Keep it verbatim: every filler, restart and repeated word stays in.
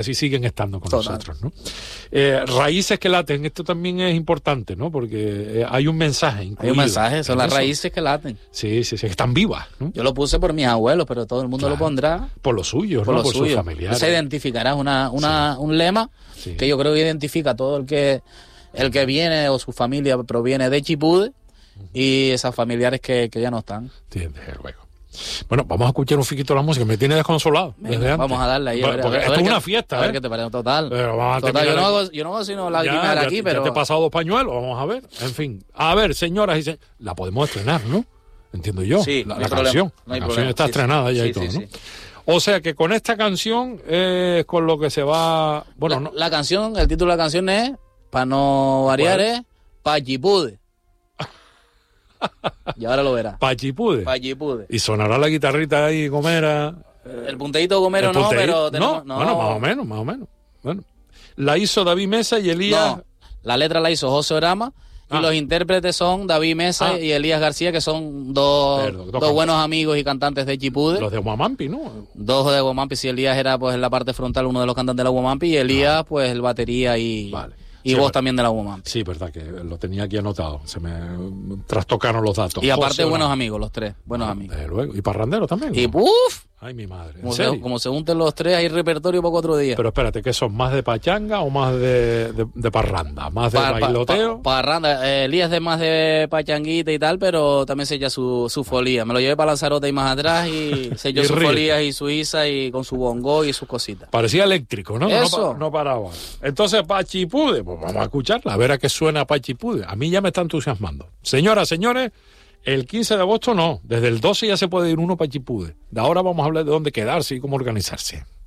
así siguen estando con Total. nosotros, ¿no? Eh, raíces que laten, esto también es importante, ¿no? Porque eh, hay un mensaje incluido. Hay un mensaje, son en las eso. raíces que laten. Sí, sí, sí, que están vivas, ¿no? Yo lo puse por mis abuelos, pero todo el mundo Claro. lo pondrá Por los suyos, por ¿no? lo Por sus suyo. familiares. Se identificará, es una, una, un lema Sí. que yo creo que identifica a todo el que, el que viene o su familia proviene de Chipude y esas familiares que, que ya no están. Sí, desde luego. Bueno, vamos a escuchar un fiquito de la música, me tiene desconsolado. Venga, desde antes. vamos a darle ahí. A ver, Porque a ver, esto a ver es qué- una fiesta, A ver ¿eh? qué te parece, total. Pero vamos a Total, terminar yo no, aquí. hago, yo no hago sino Ya, lagrimear ya aquí, te- pero... ya te he pasado dos pañuelos, vamos a ver. En fin, a ver, señoras y señores, la podemos estrenar, ¿no? Entiendo yo. Sí, la no la hay problema, canción. no hay la canción problema. está Sí, estrenada ya sí, y todo, sí, ¿no? sí. O sea que con esta canción es con lo que se va... Bueno, la, no, la canción, el título de la canción es, para no variar, ¿Cuál? es Pachipude. Y ahora lo verás. Pachipude. Pachipude. Y sonará la guitarrita ahí, Gomera. El punteíto gomero el no, punteí- pero tenemos... no, bueno, más o menos, más o menos. Bueno, la hizo David Mesa y Elías... No, la letra la hizo José Orama y Ah. los intérpretes son David Mesa Ah. y Elías García, que son dos, Perdón, dos dos cantantes. buenos amigos y cantantes de Chipude. Los de Guamampi, ¿no? Dos de Guamampi, si Elías era pues en la parte frontal uno de los cantantes de la Guamampi y Elías pues el batería y, Vale. y Sí, voz verdad. también de la Guamampi. Sí, verdad que lo tenía aquí anotado. Se me trastocaron los datos. Y aparte José buenos Orama. amigos, los tres, buenos amigos. Desde luego. Y Parrandero también. Y ¿no? ¡puf! Ay, mi madre. ¿En Como se, serio? como se junten los tres, hay repertorio para cuatro días. Pero espérate, ¿qué son? ¿Más de pachanga o más de, de, de parranda? ¿Más de Pa- pa- bailoteo? pa- Parranda, eh, Elías de más de pachanguita y tal, pero también se echa su, su folía. Me lo llevé para Lanzarote y más atrás y se echó Y sus ríe. folías y su isa y con su bongo y sus cositas. Parecía eléctrico, ¿no? Eso. No, pa- no paraba. Entonces, Pachipude, pues vamos a escucharla, a ver a qué suena Pachipude. A mí ya me está entusiasmando. Señoras, señores, el quince de agosto no. Desde el doce ya se puede ir uno a Pachipude. De ahora vamos a hablar de dónde quedarse y cómo organizarse.